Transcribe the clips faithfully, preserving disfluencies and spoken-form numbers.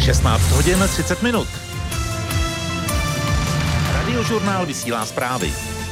šestnáct hodin třicet minut. Radiožurnál vysílá zprávy.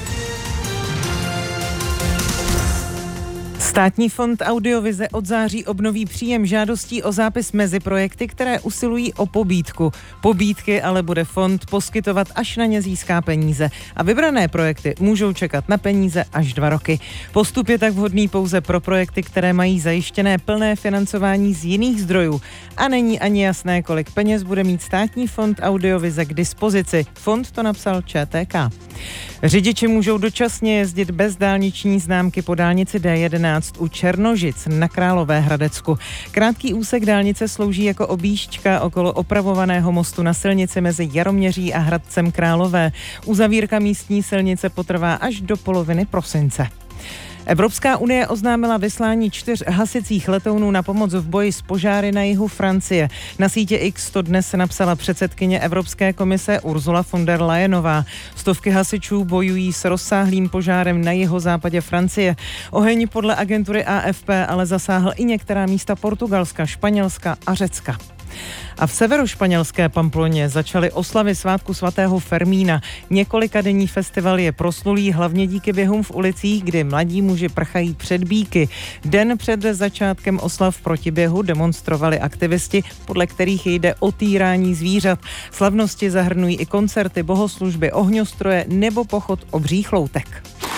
Státní fond audiovize od září obnoví příjem žádostí o zápis mezi projekty, které usilují o pobídku. Pobídky ale bude fond poskytovat, až na ně získá peníze. A vybrané projekty můžou čekat na peníze až dva roky. Postup je tak vhodný pouze pro projekty, které mají zajištěné plné financování z jiných zdrojů. A není ani jasné, kolik peněz bude mít státní fond audiovize k dispozici. Fond to napsal Č T K. Řidiči můžou dočasně jezdit bez dálniční známky po dálnici D jedenáct u Černožic na Královéhradecku. Krátký úsek dálnice slouží jako objížďka okolo opravovaného mostu na silnici mezi Jaroměří a Hradcem Králové. Uzavírka místní silnice potrvá až do poloviny prosince. Evropská unie oznámila vyslání čtyř hasicích letounů na pomoc v boji s požáry na jihu Francie. Na sítě X to dnes napsala předsedkyně Evropské komise Ursula von der Leyenová. Stovky hasičů bojují s rozsáhlým požárem na jihozápadě Francie. Oheň podle agentury A F P ale zasáhl i některá místa Portugalska, Španělska a Řecka. A v severošpanělské Pamploně začaly oslavy svátku svatého Fermína. Několikadenní festival je proslulý hlavně díky běhům v ulicích, kdy mladí muži prchají před býky. Den před začátkem oslav proti běhu demonstrovali aktivisti, podle kterých jde o týrání zvířat. Slavnosti zahrnují i koncerty, bohoslužby, ohňostroje nebo pochod obřích loutek.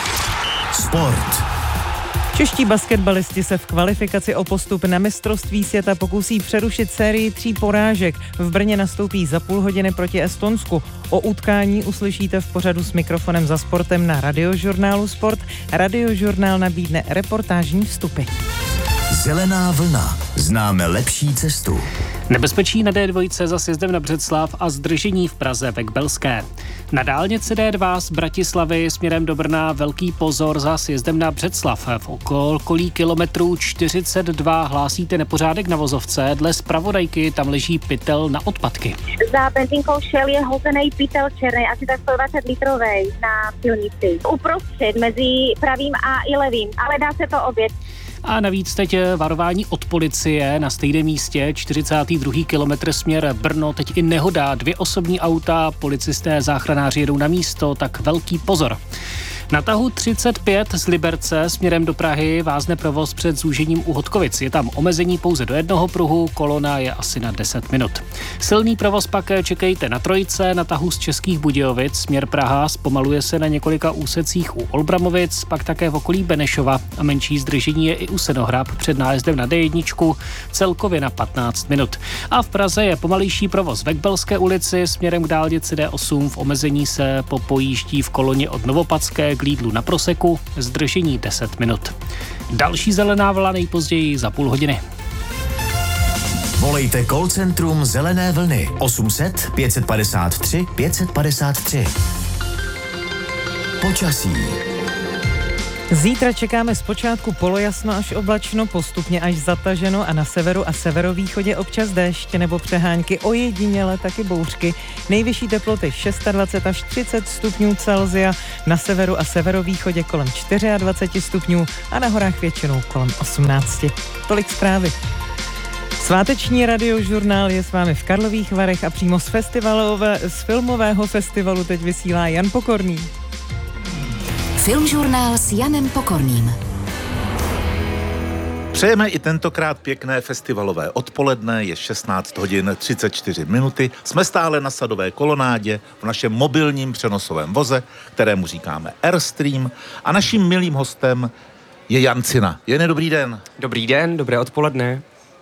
Sport. Čeští basketbalisti se v kvalifikaci o postup na mistrovství světa pokusí přerušit sérii tří porážek. V Brně nastoupí za půl hodiny proti Estonsku. O utkání uslyšíte v pořadu S mikrofonem za sportem na Radiožurnálu Sport. Radiožurnál nabídne reportážní vstupy. Zelená vlna. Známe lepší cestu. Nebezpečí na D dva za sjezdem na Břeclav a zdržení v Praze ve Kbelské. Na dálnici D dva z Bratislavy směrem do Brna velký pozor za sjezdem na Břeclav. V okolí kilometru čtyřicet dva hlásíte nepořádek na vozovce. Dle zpravodajky tam leží pytel na odpadky. Za benzínkou Shell je hozený pytel černý, asi tak sto dvacet litrovej na silnici. Uprostřed mezi pravým a i levým, ale dá se to obět. A navíc teď varování od policie na stejném místě, čtyřicátý druhý kilometr směr Brno, teď i nehoda, dvě osobní auta, policisté, záchranáři jedou na místo, tak velký pozor. Na tahu třicet pět z Liberce směrem do Prahy vázne provoz před zúžením u Hodkovic. Je tam omezení pouze do jednoho pruhu, kolona je asi na deset minut. Silný provoz pak čekejte na Trojce, na tahu z Českých Budějovic, směr Praha, zpomaluje se na několika úsecích u Olbramovic, pak také v okolí Benešova a menší zdržení je i u Senohrab před nájezdem na D jedna, celkově na patnáct minut. A v Praze je pomalejší provoz ve Kbelské ulici směrem k dálnici D osm, v omezení se popojíždí v koloně od Novopadské k Lídlu na Proseku, zdržení deset minut. Další zelená vlna nejpozději za půl hodiny. Volejte call centrum Zelené vlny osm set pět padesát tři pět padesát tři. Počasí. Zítra čekáme zpočátku polojasno až oblačno, postupně až zataženo a na severu a severovýchodě občas déšť nebo přehánky, ojediněle taky bouřky. Nejvyšší teploty dvacet šest až třicet stupňů Celsia, na severu a severovýchodě kolem dvacet čtyři stupňů a na horách většinou kolem osmnáct. Tolik zprávy. Sváteční radiožurnál je s vámi v Karlových Varech a přímo z, festivalové, z filmového festivalu teď vysílá Jan Pokorný. Filmžurnál s Janem Pokorným. Přejeme i tentokrát pěkné festivalové odpoledne, je šestnáct hodin třicet čtyři minuty. Jsme stále na Sadové kolonádě v našem mobilním přenosovém voze, kterému říkáme Airstream, a naším milým hostem je Jan Cina. Jene, dobrý den. Dobrý den, dobré odpoledne.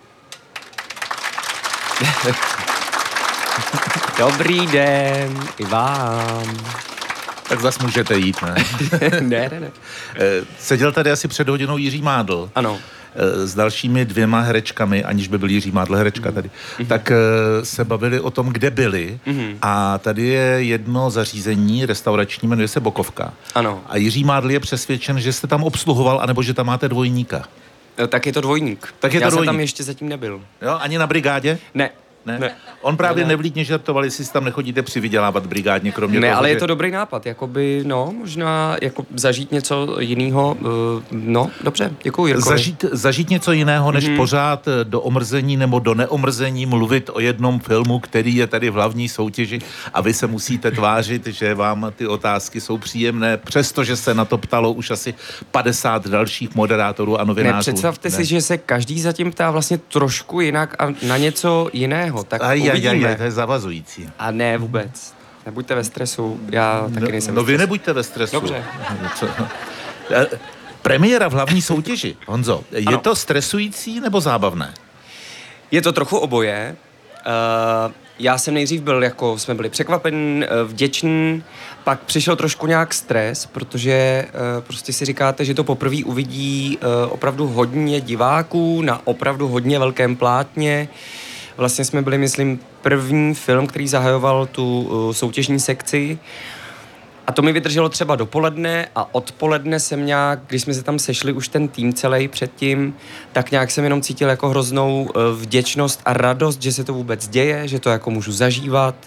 Dobrý den, i vám. Tak zas můžete jít, ne? ne, ne, ne. Seděl tady asi před hodinou Jiří Mádl. Ano. S dalšími dvěma herečkami, aniž by byl Jiří Mádl herečka tady, mm-hmm. tak se bavili o tom, kde byli. Mm-hmm. A tady je jedno zařízení restaurační, jmenuje se Bokovka. Ano. A Jiří Mádl je přesvědčen, že jste tam obsluhoval, anebo že tam máte dvojníka. Tak je to dvojník. Tak je Já to jsem dvojník. tam ještě zatím nebyl. Jo, ani na brigádě? Ne. Ne? Ne. On právě Ne, ne. nevlídně žartoval, jestli si tam nechodíte přivydělávat brigádně, kromě Ne, toho, ale že... je to dobrý nápad, jakoby, no, možná jako zažít něco jiného, uh, no, dobře, děkuji, Jirkovi. Zažít, zažít něco jiného, než Mhm. pořád do omrzení nebo do neomrzení mluvit o jednom filmu, který je tady v hlavní soutěži a vy se musíte tvářit, že vám ty otázky jsou příjemné, přestože se na to ptalo už asi padesát dalších moderátorů a novinářů. Ne, představte ne. si, že se každý zatím ptá vlastně trošku jinak a na něco jiného, tak Aj, aj, uvidíme. aj, aj, to je zavazující. A ne vůbec. Nebuďte ve stresu, já taky No, nejsem no ve vy stresu. nebuďte ve stresu. Dobře. Co? Eh, Premiéra v hlavní soutěži, Honzo, je Ano. to stresující nebo zábavné? Je to trochu oboje. Uh, já jsem nejdřív byl, jako jsme byli překvapený, uh, vděčný, pak přišel trošku nějak stres, protože uh, prostě si říkáte, že to poprvé uvidí uh, opravdu hodně diváků na opravdu hodně velkém plátně. Vlastně jsme byli, myslím, první film, který zahajoval tu uh, soutěžní sekci. A to mi vydrželo třeba dopoledne a odpoledne jsem nějak, když jsme se tam sešli už ten tým celý předtím, tak nějak jsem jenom cítil jako hroznou vděčnost a radost, že se to vůbec děje, že to jako můžu zažívat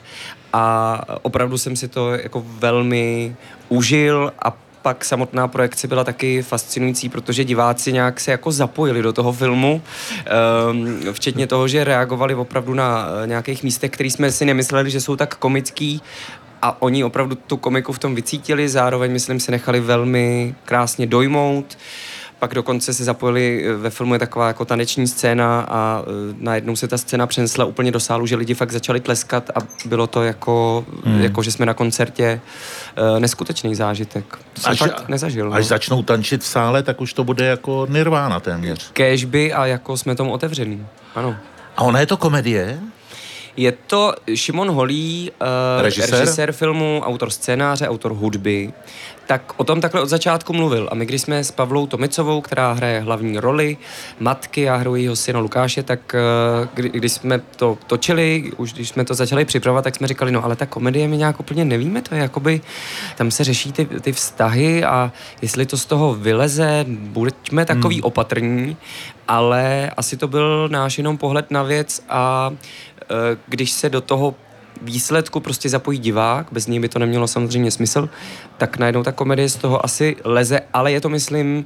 a opravdu jsem si to jako velmi užil a pak samotná projekce byla taky fascinující, protože diváci nějak se jako zapojili do toho filmu, um, včetně toho, že reagovali opravdu na nějakých místech, které jsme si nemysleli, že jsou tak komický, a oni opravdu tu komiku v tom vycítili, zároveň, myslím, se nechali velmi krásně dojmout. Pak dokonce se zapojili, ve filmu je taková jako taneční scéna a uh, najednou se ta scéna přenesla úplně do sálu, že lidi fakt začali tleskat a bylo to jako, hmm. jako že jsme na koncertě, uh, neskutečný zážitek. To jsem Až, fakt nezažil. až no. začnou tančit v sále, tak už to bude jako nirvána téměř. Kéžby a jako jsme tomu otevřený. Ano. A ona je to komedie? Je to Šimon Holý, uh, Režisér? režisér filmu, autor scénáře, autor hudby, tak o tom takhle od začátku mluvil. A my, když jsme s Pavlou Tomicovou, která hraje hlavní roli matky, já hraji jeho syna Lukáše, tak uh, kdy, když jsme to točili, už když jsme to začali připravovat, tak jsme říkali, no ale ta komedie my nějak úplně nevíme, to je jakoby, tam se řeší ty, ty vztahy a jestli to z toho vyleze, buďme takový hmm. opatrní, ale asi to byl náš jenom pohled na věc a když se do toho výsledku prostě zapojí divák, bez něj by to nemělo samozřejmě smysl, tak najednou ta komedie z toho asi leze, ale je to, myslím,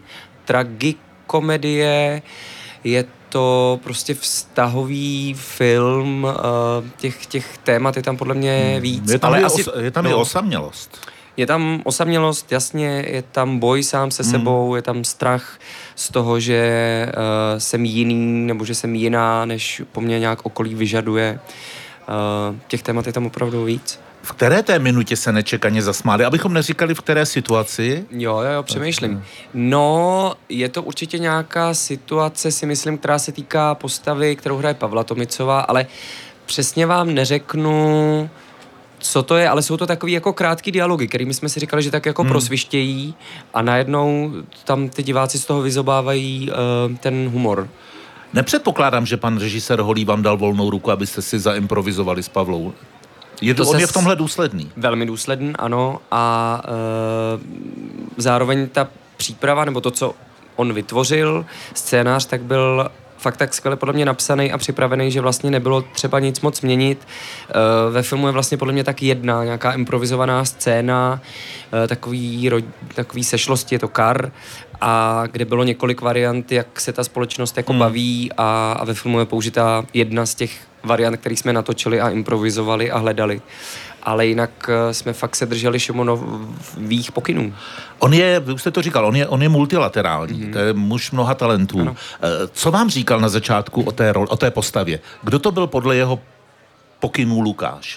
tragikomedie, je to prostě vztahový film, těch, těch témat je tam podle mě víc. Je tam, ale i, asi, os, je tam no, i osamělost. Je tam osamělost, jasně, je tam boj sám se sebou, hmm. je tam strach z toho, že uh, jsem jiný, nebo že jsem jiná, než po mně nějak okolí vyžaduje. Uh, těch témat je tam opravdu víc. V které té minutě se nečekaně zasmáli? Abychom neříkali, v které situaci? Jo, jo, jo, přemýšlím. No, je to určitě nějaká situace, si myslím, která se týká postavy, kterou hraje Pavla Tomicová, ale přesně vám neřeknu, co to je, ale jsou to takový jako krátký dialogy, kterými jsme si říkali, že tak jako hmm. prosvištějí a najednou tam ty diváci z toho vyzobávají uh, ten humor. Nepředpokládám, že pan režisér Holý vám dal volnou ruku, abyste si zaimprovizovali s Pavlou. Je to, To on se je v tomhle důsledný. Velmi důsledný, ano. A uh, zároveň ta příprava, nebo to, co on vytvořil, scénář, tak byl fakt tak skvěle podle mě napsaný a připravený, že vlastně nebylo třeba nic moc měnit. Uh, ve filmu je vlastně podle mě tak jedna nějaká improvizovaná scéna, uh, takový, ro, takový sešlosti, je to kar, a kde bylo několik variant, jak se ta společnost jako hmm. baví a, a ve filmu je použitá jedna z těch variant, který jsme natočili a improvizovali a hledali. Ale jinak jsme fakt se drželi Šimonových pokynů. On je, vy už jste to říkal, on je, on je multilaterální, mm. to je muž mnoha talentů. Ano. Co vám říkal na začátku o té, roli, o té postavě? Kdo to byl podle jeho pokynů Lukáš?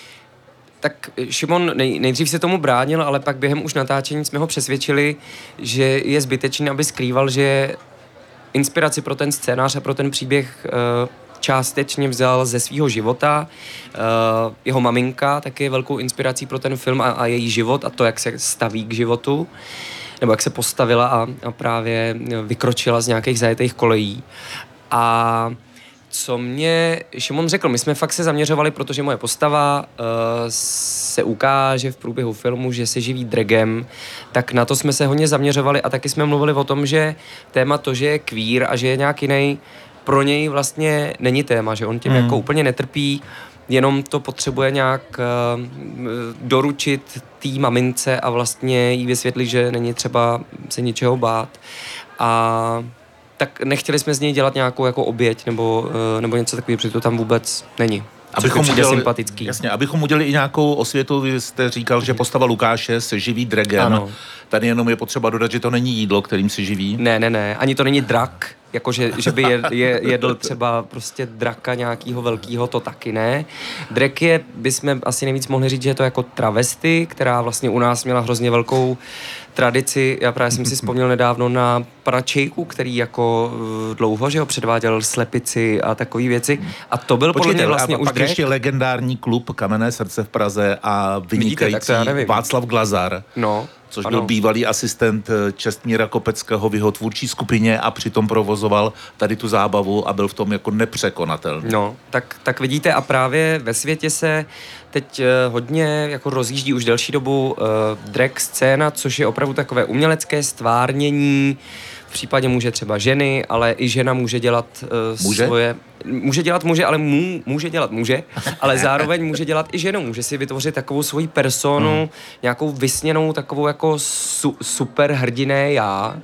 Tak Šimon nej, nejdřív se tomu bránil, ale pak během už natáčení jsme ho přesvědčili, že je zbytečný, aby skrýval, že inspiraci pro ten scénář a pro ten příběh uh, částečně vzal ze svého života. Uh, jeho maminka taky je velkou inspirací pro ten film a, a její život a to, jak se staví k životu, nebo jak se postavila a, a právě vykročila z nějakých zajetých kolejí. A co mě Šimon řekl, my jsme fakt se zaměřovali, protože moje postava uh, se ukáže v průběhu filmu, že se živí dragem, tak na to jsme se hodně zaměřovali a taky jsme mluvili o tom, že téma to, že je queer a že je nějak jiný, pro něj vlastně není téma, že on tím Hmm. jako úplně netrpí, jenom to potřebuje nějak uh, doručit té mamince a vlastně jí vysvětlit, že není třeba se ničeho bát. A tak nechtěli jsme z něj dělat nějakou jako oběť nebo, uh, nebo něco takového, protože to tam vůbec není. Abychom udělali, sympatický. Jasně, abychom udělali i nějakou osvětu, vy jste říkal, že postava Lukáše se živí dragem. Ano. Tady jenom je potřeba dodat, že to není jídlo, kterým se živí. Ne, ne, ne, ani to není drak, jakože že by je, je, jedl třeba prostě draka nějakého velkého, to taky ne. Drek je, bychom asi nejvíc mohli říct, že je to jako travesty, která vlastně u nás měla hrozně velkou tradici. Já právě jsem si vzpomněl nedávno na pana Čejku, který jako dlouho, že ho předváděl slepici a takové věci. A to byl podle mě vlastně a už pak Drek. ještě legendární klub Kamenné srdce v Praze a vynikající Vidíte, tak to já nevím. Václav Glazar. No, Což ano. byl bývalý asistent Čestmíra Kopeckého v jeho tvůrčí skupině a přitom provozoval tady tu zábavu a byl v tom jako nepřekonatelný. No, tak, tak vidíte a právě ve světě se teď uh, hodně jako rozjíždí už delší dobu uh, drag scéna, což je opravdu takové umělecké stvárnění. V případě může třeba ženy, ale i žena může dělat uh, Může? svoje... Může dělat muže, ale mů, může dělat muže, ale zároveň může dělat i ženu. Může si vytvořit takovou svoji personu, hmm. nějakou vysněnou, takovou jako su, super hrdiné já.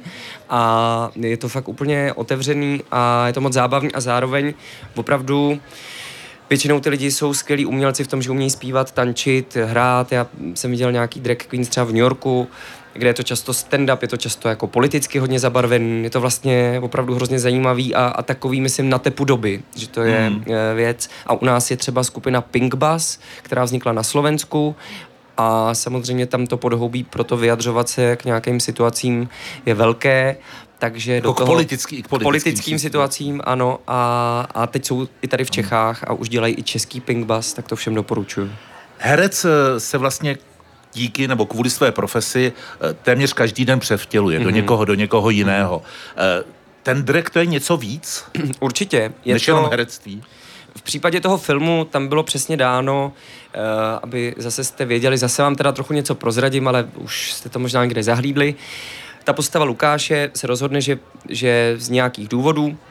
A je to fakt úplně otevřený a je to moc zábavný a zároveň opravdu většinou ty lidi jsou skvělí umělci v tom, že umějí zpívat, tančit, hrát. Já jsem viděl nějaký drag queens třeba v New Yorku, kde je to často stand-up, je to často jako politicky hodně zabarvený, je to vlastně opravdu hrozně zajímavý a, a takový, myslím, na tepu doby, že to je mm. věc. A u nás je třeba skupina Pink Bus, která vznikla na Slovensku a samozřejmě tam to podhoubí pro to vyjadřovat se k nějakým situacím je velké, takže jako do toho... K, politický, k politickým, politickým situacím, ano, a, a teď jsou i tady v Čechách a už dělají i český Pink Bus, tak to všem doporučuji. Herec se vlastně díky nebo kvůli své profesi téměř každý den převtěluje mm-hmm. do někoho, do někoho jiného. Mm-hmm. Ten drag to je něco víc? Určitě. Je než to... jenom herectví? V případě toho filmu tam bylo přesně dáno, uh, aby zase jste věděli, zase vám teda trochu něco prozradím, ale už jste to možná někde zahlídli. Ta postava Lukáše se rozhodne, že, že z nějakých důvodů uh,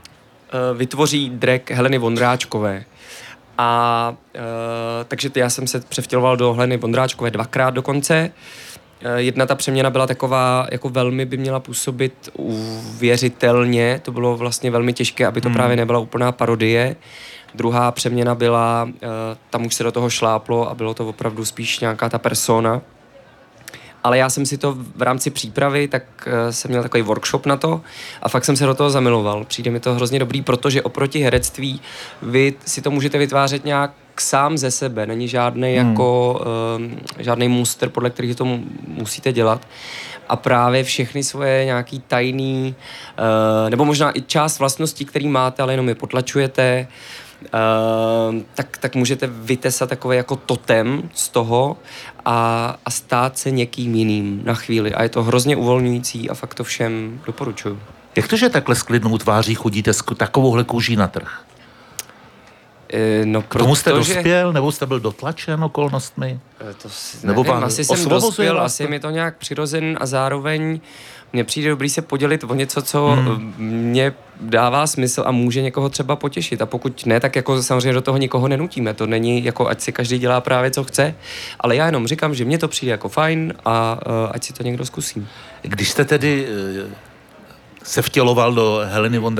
vytvoří drag Heleny Vondráčkové. A uh, takže já jsem se převtěloval do Heleny Vondráčkové dvakrát dokonce. Uh, jedna ta přeměna byla taková, jako velmi by měla působit uvěřitelně. To bylo vlastně velmi těžké, aby to hmm. právě nebyla úplná parodie. Druhá přeměna byla, uh, tam už se do toho šláplo a bylo to opravdu spíš nějaká ta persona. Ale já jsem si to v rámci přípravy, tak uh, jsem měl takový workshop na to a fakt jsem se do toho zamiloval. Přijde mi to hrozně dobrý, protože oproti herectví vy si to můžete vytvářet nějak sám ze sebe. Není žádný hmm. jako uh, žádný muster, podle kterých to musíte dělat. A právě všechny svoje nějaký tajný, uh, nebo možná i část vlastností, který máte, ale jenom je potlačujete, Uh, tak, tak můžete vytesat takový jako totem z toho a, a stát se někým jiným na chvíli. A je to hrozně uvolňující a fakt to všem doporučuji. Jak to, že takhle s klidnou tváří chodíte s takovouhle kůží na trh? Uh, no, K tomu jste protože... dospěl, nebo jste byl dotlačen okolnostmi? To si, nebo nevím, asi jsem dospěl, vás asi mi to nějak přirozen a zároveň mně přijde dobrý se podělit o něco, co hmm. mě dává smysl a může někoho třeba potěšit. A pokud ne, tak jako samozřejmě do toho nikoho nenutíme. To není jako, ať si každý dělá právě, co chce, ale já jenom říkám, že mně to přijde jako fajn a uh, ať si to někdo zkusí. Když jste tedy uh, se vtěloval do Heleny Vondráčkové,